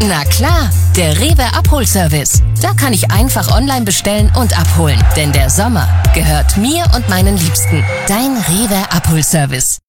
Na klar, der Rewe Abholservice. Da kann ich einfach online bestellen und abholen. Denn der Sommer gehört mir und meinen Liebsten. Dein Rewe Abholservice.